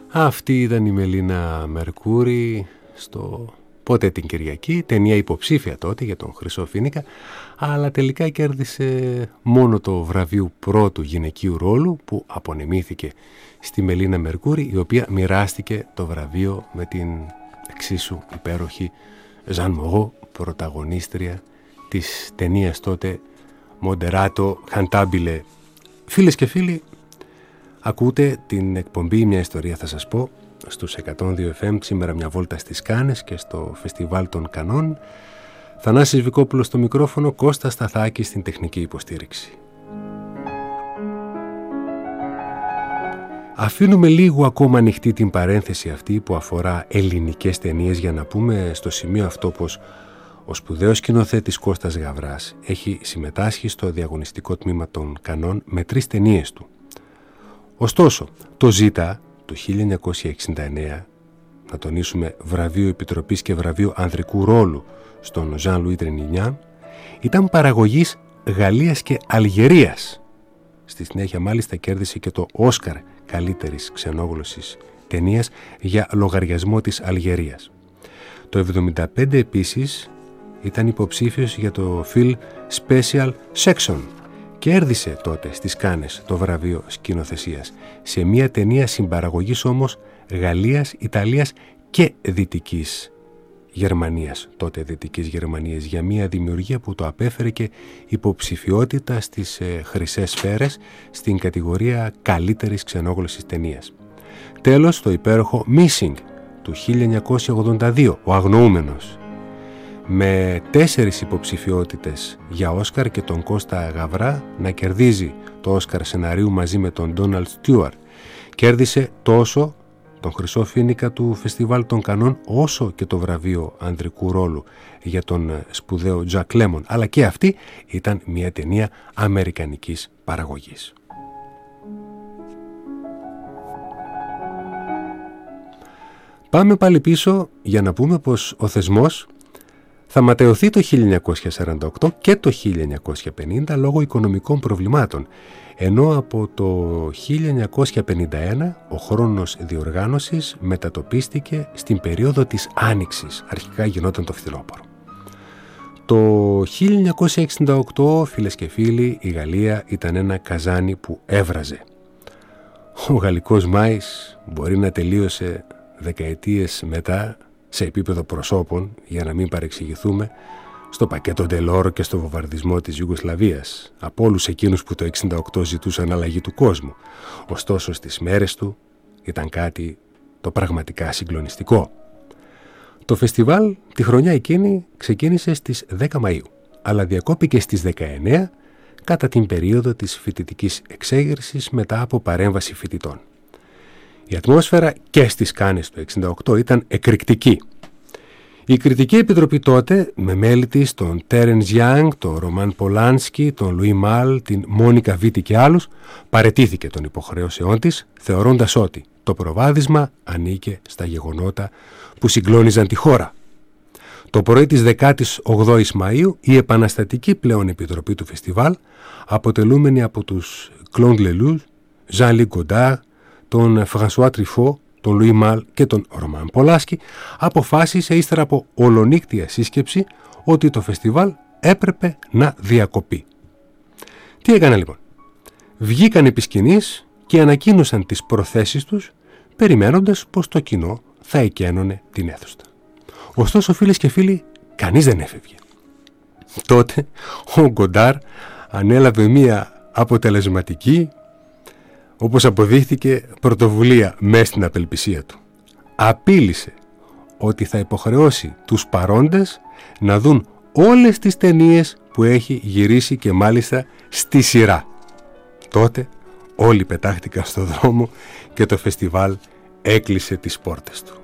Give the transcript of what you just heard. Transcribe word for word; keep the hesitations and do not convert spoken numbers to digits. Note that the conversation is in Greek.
Αυτή ήταν η Μελίνα Μερκούρη στο Πότε την Κυριακή, ταινία υποψήφια τότε για τον Χρυσό Φοίνικα, αλλά τελικά κέρδισε μόνο το βραβείο πρώτου γυναικείου ρόλου που απονεμήθηκε στη Μελίνα Μερκούρη, η οποία μοιράστηκε το βραβείο με την εξίσου υπέροχη Ζαν Μογό, πρωταγωνίστρια της ταινίας τότε Moderato Cantabile. Φίλες και φίλοι, ακούτε την εκπομπή «Μια ιστορία θα σας πω» στους εκατόν δύο εφ εμ, σήμερα μια βόλτα στις Κάνες και στο Φεστιβάλ των Κανών. Θανάσης Βικόπουλος στο μικρόφωνο, Κώστας Σταθάκης στην τεχνική υποστήριξη. Αφήνουμε λίγο ακόμα ανοιχτή την παρένθεση αυτή που αφορά ελληνικές ταινίες για να πούμε στο σημείο αυτό πως ο σπουδαίος σκηνοθέτης Κώστας Γαβράς έχει συμμετάσχει στο διαγωνιστικό τμήμα των Κανών με τρεις ταινίες του. Ωστόσο, το Ζήτα του χίλια εννιακόσια εξήντα εννέα, να τονίσουμε βραβείο Επιτροπής και βραβείο Ανδρικού Ρόλου στον Ζαν Λουί Τρενινιάν, ήταν παραγωγής Γαλλίας και Αλγερίας. Στη συνέχεια μάλιστα κέρδισε και το Όσκαρ καλύτερης ξενόγλωσσης ταινίας για λογαριασμό της Αλγερίας. Το εβδομήντα πέντε επίσης ήταν υποψήφιος για το Film Special Section. Κέρδισε τότε στις Κάνες το βραβείο σκηνοθεσίας σε μια ταινία συμπαραγωγής όμως Γαλλίας, Ιταλίας και Δυτικής Γερμανίας, τότε Δυτικής Γερμανίας, για μια δημιουργία που το απέφερε και υποψηφιότητα στις ε, χρυσές σφαίρες στην κατηγορία καλύτερης ξενόγλωσσης ταινίας. Τέλος, το υπέροχο Missing του χίλια εννιακόσια ογδόντα δύο, ο αγνοούμενος, με τέσσερις υποψηφιότητες για Όσκαρ και τον Κώστα Γαβρά να κερδίζει το Όσκαρ σεναρίου μαζί με τον Ντόναλντ Στιούαρτ. Κέρδισε τόσο τον Χρυσό Φοίνικα του Φεστιβάλ των Κανών όσο και το βραβείο Ανδρικού Ρόλου για τον σπουδαίο Τζακ Λέμον, αλλά και αυτή ήταν μια ταινία αμερικανικής παραγωγής. Πάμε πάλι πίσω για να πούμε πως ο θεσμός θα ματαιωθεί το χίλια εννιακόσια σαράντα οκτώ και το χίλια εννιακόσια πενήντα λόγω οικονομικών προβλημάτων, ενώ από το χίλια εννιακόσια πενήντα ένα ο χρόνος διοργάνωσης μετατοπίστηκε στην περίοδο της Άνοιξης, αρχικά γινόταν το φθινόπωρο. Το χίλια εννιακόσια εξήντα οκτώ, φίλες και φίλοι, η Γαλλία ήταν ένα καζάνι που έβραζε. Ο γαλλικός Μάης μπορεί να τελείωσε δεκαετίες μετά σε επίπεδο προσώπων, για να μην παρεξηγηθούμε, στο πακέτο Ντελόρ και στο βομβαρδισμό της Ιουγκοσλαβίας, από όλους εκείνους που το εξήντα οκτώ ζητούσαν αλλαγή του κόσμου. Ωστόσο στις μέρες του ήταν κάτι το πραγματικά συγκλονιστικό. Το φεστιβάλ τη χρονιά εκείνη ξεκίνησε στις δέκα Μαΐου, αλλά διακόπηκε στις δεκαεννέα κατά την περίοδο της φοιτητικής εξέγερσης μετά από παρέμβαση φοιτητών. Η ατμόσφαιρα και στις Κάνες του εξήντα οκτώ ήταν εκρηκτική. Η Κριτική Επιτροπή τότε, με μέλη της τον Τέρενς Γιάνγκ, τον Ρωμάν Πολάνσκι, τον Λουί Μάλ, την Μόνικα Βίτη και άλλους, παραιτήθηκε των υποχρεώσεών της, θεωρώντας ότι το προβάδισμα ανήκε στα γεγονότα που συγκλώνιζαν τη χώρα. Το πρωί της δεκάτης ογδόης Μαΐου, η επαναστατική πλέον επιτροπή του φεστιβάλ, αποτελούμενη από τους Κλοντ Λελούζ, Ζαν Λι Γκοντάρ, τον Φρανσουά Τριφό, τον Λουί Μάλ και τον Ρωμάν Πολάσκι, αποφάσισε ύστερα από ολονύκτια σύσκεψη ότι το φεστιβάλ έπρεπε να διακοπεί. Τι έκανα λοιπόν? Βγήκαν επί σκηνής και ανακοίνωσαν τις προθέσεις τους, περιμένοντας πως το κοινό θα εκένωνε την αίθουσα. Ωστόσο, φίλες και φίλοι, κανείς δεν έφευγε. Τότε ο Γκοντάρ ανέλαβε μία αποτελεσματική, όπως αποδείχθηκε, πρωτοβουλία μέσα στην απελπισία του. Απείλησε ότι θα υποχρεώσει τους παρόντες να δουν όλες τις ταινίες που έχει γυρίσει και μάλιστα στη σειρά. Τότε όλοι πετάχτηκαν στο δρόμο και το φεστιβάλ έκλεισε τις πόρτες του.